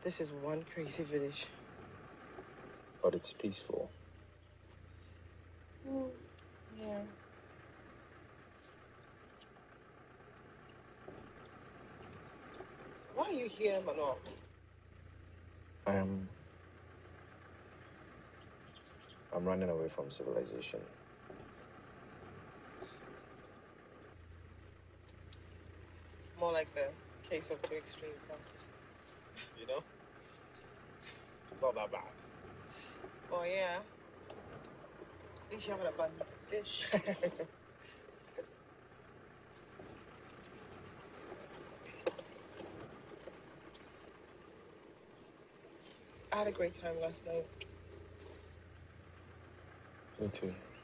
This is one crazy village. But it's peaceful. Yeah. Why are you here, Manuel? I'm running away from civilization. More like the case of two extremes, huh? You know? It's not that bad. Oh, yeah. At least you have an abundance of fish. I had a great time last night. Me too.